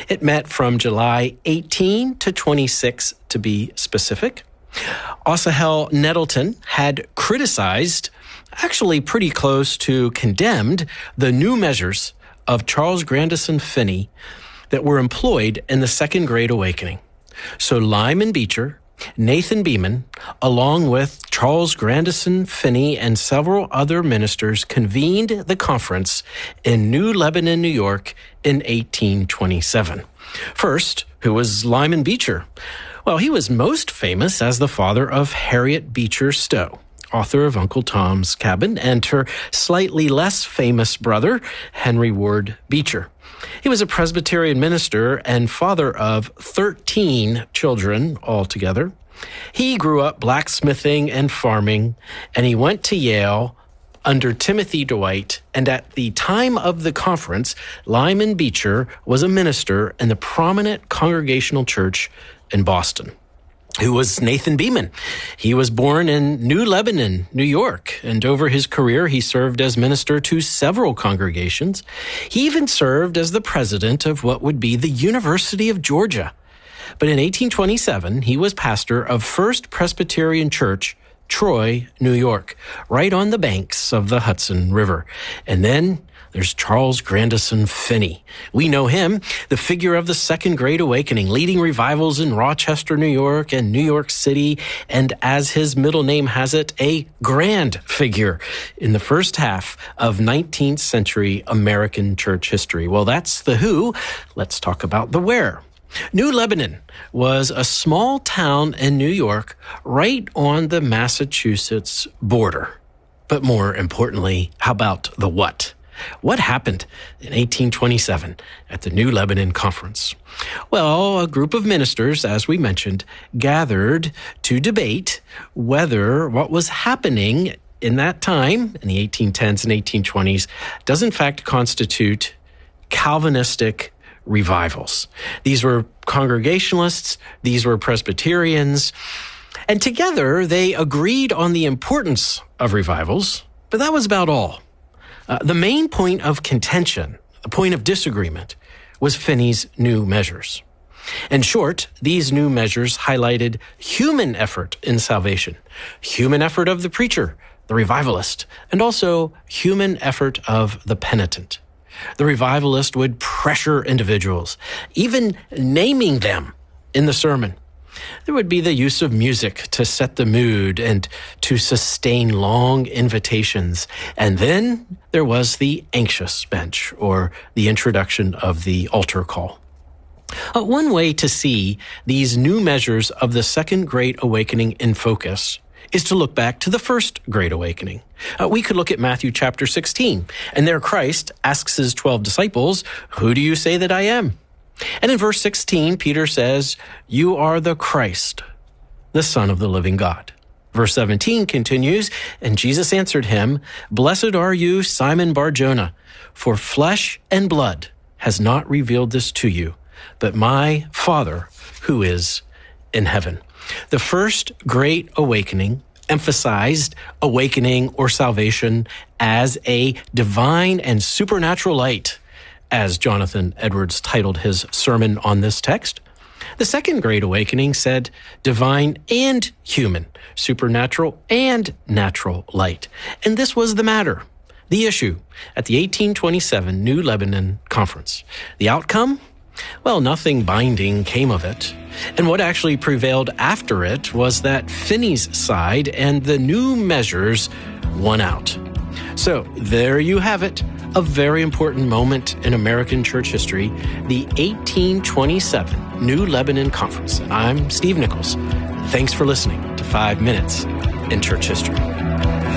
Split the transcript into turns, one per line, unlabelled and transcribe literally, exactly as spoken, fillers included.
It met from July eighteenth to twenty-six, to be specific. Asahel Nettleton had criticized, actually pretty close to condemned, the new measures of Charles Grandison Finney that were employed in the Second Great Awakening. So Lyman Beecher, Nathan Beeman, along with Charles Grandison Finney and several other ministers, convened the conference in New Lebanon, New York in eighteen twenty-seven. First, who was Lyman Beecher? Well, he was most famous as the father of Harriet Beecher Stowe, author of Uncle Tom's Cabin, and her slightly less famous brother, Henry Ward Beecher. He was a Presbyterian minister and father of thirteen children altogether. He grew up blacksmithing and farming, and he went to Yale under Timothy Dwight, and at the time of the conference, Lyman Beecher was a minister in the prominent Congregational Church in Boston. Who was Nathan Beeman? He was born in New Lebanon, New York, and over his career, he served as minister to several congregations. He even served as the president of what would be the University of Georgia. But in eighteen twenty-seven, he was pastor of First Presbyterian Church, Troy, New York, right on the banks of the Hudson River. And then there's Charles Grandison Finney. We know him, the figure of the Second Great Awakening, leading revivals in Rochester, New York, and New York City, and as his middle name has it, a grand figure in the first half of nineteenth century American church history. Well, that's the who. Let's talk about the where. New Lebanon was a small town in New York right on the Massachusetts border. But more importantly, how about the what? What happened in eighteen twenty-seven at the New Lebanon Conference? Well, a group of ministers, as we mentioned, gathered to debate whether what was happening in that time, in the eighteen tens and eighteen twenties, does in fact constitute Calvinistic revivals. These were Congregationalists, these were Presbyterians, and together they agreed on the importance of revivals, but that was about all. Uh, the main point of contention, the point of disagreement, was Finney's new measures. In short, these new measures highlighted human effort in salvation, human effort of the preacher, the revivalist, and also human effort of the penitent. The revivalist would pressure individuals, even naming them in the sermon. There would be the use of music to set the mood and to sustain long invitations. And then there was the anxious bench, or the introduction of the altar call. Uh, one way to see these new measures of the Second Great Awakening in focus is to look back to the First Great Awakening. Uh, we could look at Matthew chapter sixteen, and there Christ asks his twelve disciples, "Who do you say that I am?" And in verse sixteen, Peter says, "You are the Christ, the Son of the living God." Verse seventeen continues, and Jesus answered him, "Blessed are you, Simon Bar-Jonah, for flesh and blood has not revealed this to you, but my Father who is in heaven." The First Great Awakening emphasized awakening or salvation as a divine and supernatural light, as Jonathan Edwards titled his sermon on this text. The Second Great Awakening said divine and human, supernatural and natural light. And this was the matter, the issue, at the eighteen twenty-seven New Lebanon Conference. The outcome? Well, nothing binding came of it. And what actually prevailed after it was that Finney's side and the new measures won out. So there you have it, a very important moment in American church history, the eighteen twenty-seven New Lebanon Conference. And I'm Steve Nichols. Thanks for listening to Five Minutes in Church History.